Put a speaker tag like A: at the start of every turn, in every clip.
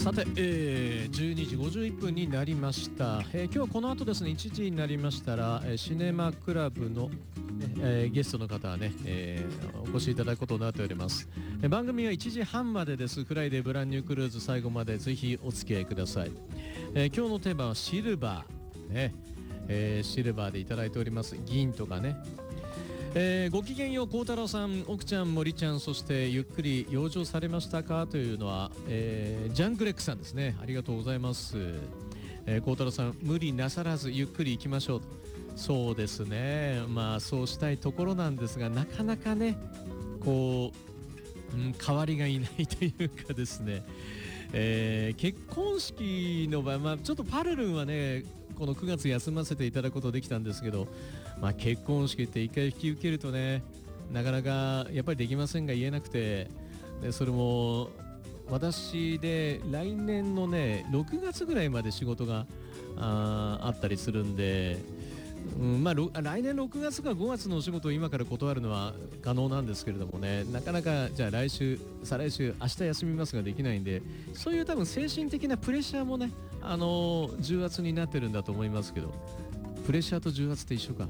A: さて、12時51分になりました。今日はこの後ですね、1時になりましたら、シネマクラブの、ゲストの方はね、お越しいただくことになっております。番組は1時半までです。フライデーブランニュークルーズ、最後までぜひお付き合いください。今日のテーマはシルバー、ね、シルバーでいただいております。銀とかね。ごきげんよう、幸太郎さん、奥ちゃん、森ちゃん、そしてゆっくり養生されましたかというのは、ジャングレックさんですね。ありがとうございます。幸太郎さん、無理なさらずゆっくり行きましょうと。そうですね、まあそうしたいところなんですが、なかなかねこう、代わりがいないというかですね、結婚式の場合、ちょっとパルルンはねこの9月休ませていただくことできたんですけど、結婚式って一回引き受けるとね、なかなかやっぱりできませんが言えなくて、でそれも私で来年のね6月ぐらいまで仕事があったりするんで、来年6月か5月のお仕事を今から断るのは可能なんですけれどもね、なかなかじゃあ来週再来週明日休みますができないんで、そういう多分精神的なプレッシャーもね重圧になってるんだと思いますけど、プレッシャーと重圧って一緒か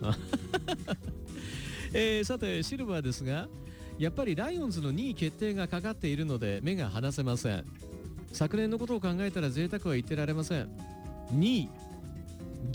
A: さてシルバーですが、やっぱりライオンズの2位決定がかかっているので目が離せません。昨年のことを考えたら贅沢は言ってられません。2位